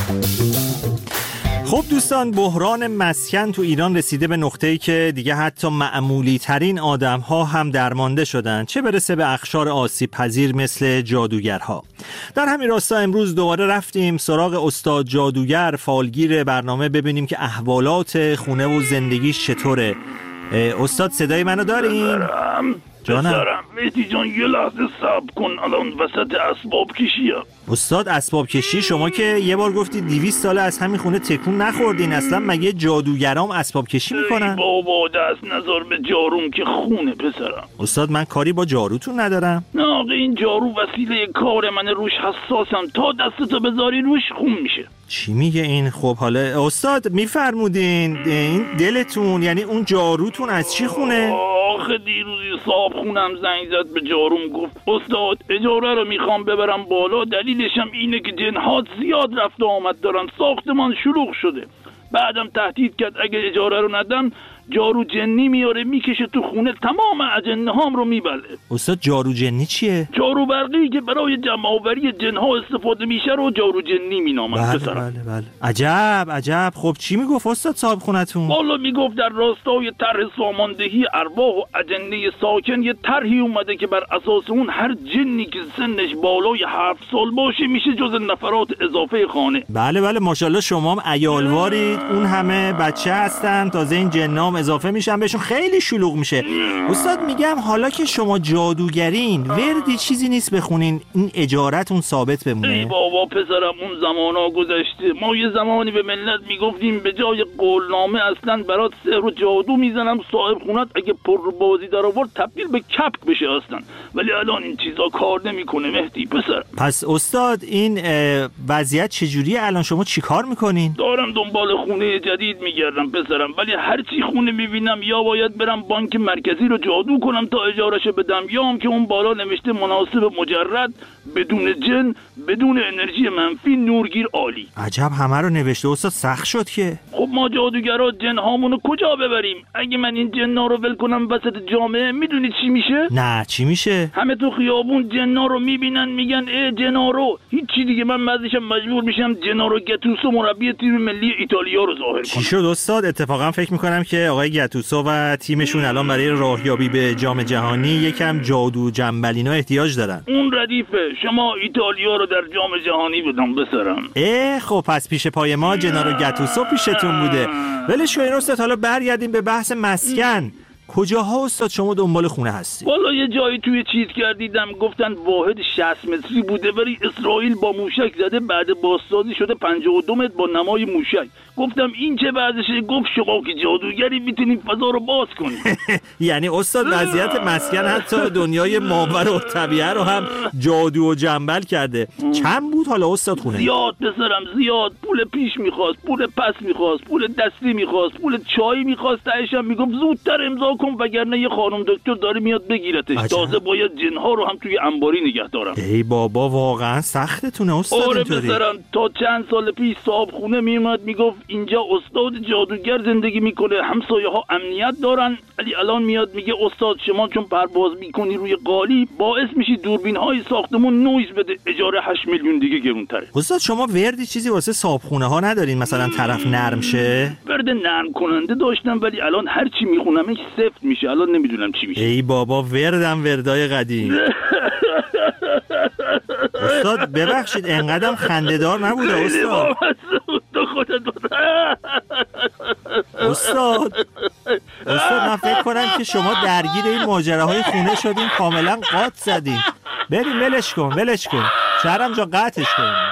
خب دوستان، بحران مسکن تو ایران رسیده به نقطه‌ای که دیگه حتی معمولی ترین آدم‌ها هم درمانده شدن، چه برسه به اقشار آسیب پذیر مثل جادوگرها. در همین راستا امروز دوباره رفتیم سراغ استاد جادوگر، فالگیر برنامه، ببینیم که احوالات خونه و زندگیش چطوره. استاد صدای منو دارین؟ جانم مهدی جان یه لحظه صبر کن، الان وسط اسباب کشیه. استاد اسباب کشی؟ شما که یه بار گفتی 200 ساله از همین خونه تکون نخوردین، اصلا مگه جادوگرام اسباب کشی میکنن؟ بابا دست نظر به جاروم که خونه پسرم. استاد من کاری با جاروتون ندارم. نه این جارو وسیله کار من، روش حساسم، تا دستتو بذاری روش خون میشه. چی میگه این؟ خب حالا استاد میفرمودین این دلتون، یعنی اون جاروتون از چی خونه؟ آخه دیروزی صاحب خونم زنگ زد به جاروم، گفت استاد اجاره رو میخوام ببرم بالا، دلیلشم اینه که جنهات زیاد رفت و آمد دارن، ساختمان شلوغ شده. بعدم تهدید کرد اگه اجاره رو ندم جارو جنی میاره میکشه تو خونه، تمام اجنه هام رو میبله. استاد جارو جنی چیه؟ جارو برقی که برای جمع آوری جنها استفاده میشه رو جارو جنی مینامن. بله. عجب. خب چی میگفت استاد صاحب خونتون؟ والا میگفت در راستای طرح ساماندهی ارواح و اجنه ساکن یه طرحی اومده که بر اساس اون هر جنی که سنش بالای 7 سال باشه میشه جز نفرات اضافه خانه. بله ماشاءالله شما هم عیالوارید، اون همه بچه هستن، تازه این جنام اضافه میشن بهشون، خیلی شلوغ میشه. استاد میگم حالا که شما جادوگرین، وردی چیزی نیست بخونین این اجارتون ثابت بمونه؟ ای بابا پسرم اون زمانا گذشته. ما یه زمانی به ملت میگفتیم به جای قولنامه اصلا برات سحر و جادو میزنم، صاحب خونت اگه پر بازی در آورد تبدیل به کپک بشه اصلا. ولی الان این چیزا کار نمیکنه مهدی پسر. پس استاد این وضعیت چجوریه الان؟ شما چیکار میکنین؟ دارم دنبال خونه جدید میگردم پسرم، ولی هر چی خونه میبینم یا باید برم بانک مرکزی رو جادو کنم تا اجارهشو بدم، یا هم که اون بالا نوشته مناسب مجرد، بدون جن، بدون انرژی منفی، نورگیر عالی. عجب همه رو نوشته استاد، سخت شد که. خب ما جادوگرا جن هامونو کجا ببریم؟ اگه من این جنا رو ول کنم وسط جامعه، میدونی چی میشه؟ نه چی میشه؟ همه تو خیابون جنا رو میبینن میگن ای جنارو، هیچی دیگه. من بعدشم مجبور میشم جنارو گتوسو مربی تیم ملی ایتالیا رو ظاهر کنم. چی شد استاد؟ اتفاقا فکر میکنم که آقای گتوسو و تیمشون الان برای راهیابی به جام جهانی یکم جادو جنبلینا احتیاج دارن. اون ردیفه، شما ایتالیا رو در جام جهانی بدم بسرم. خب پس پیش پای ما جنارو گتوسو پیشتون بوده. ولش کن استاد، حالا برگردیم به بحث مسکن. کجاها استاد شما دنبال خونه هستی؟ والا یه جایی توی چیز کردیدم گفتن واحد 60 متری بوده، ولی اسرائیل با موشک زده، بعد بازسازی شده 52 متر با نمای موشک. گفتم این چه وضعشه؟ گفت شما که جادوگری میتونید فضا رو باز کنید. یعنی استاد وضعیت مسکن حتی دنیای ماورا و طبیعه رو هم جادو و جنبل کرده. چند بود حالا استاد خونه؟ زیاد پسرم زیاد. پول پیش میخواست، پول پس میخواست، پول دستی میخواست، پول چای میخواست، تهشم میگفت زودتر امضا کن وگرنه یه خانم دکتر داره میاد بگیرتش. تازه باید جنها رو هم توی انباری نگه دارم. ای بابا واقعا سختتونه استاد. آره پسرم، تا چند سال پیش صاحب خونه میومد میگفت اینجا استاد جادوگر زندگی میکنه، همسایه ها امنیت دارن. ولی الان میاد میگه استاد شما چون پرواز میکنی روی قالی باعث میشی دوربین های ساختمون نویز بده، اجاره 8 میلیون دیگه گرونتره. استاد شما وردی چیزی واسه صاحب خونه ها ندارین مثلا طرف نرم شه؟ ورد نرم کننده داشتم ولی الان هر چی میخونمش سفت میشه، الان نمیدونم چی میشه. ای بابا وردم وردای قدیم. استاد ببخشید انقدرم خنده‌دار نبوده استاد. استاد من فکر کنم که شما درگیر این ماجراهای خونه شدین، کاملا قاط زدین. بریم ولش کن شهرم جا قطعش کن.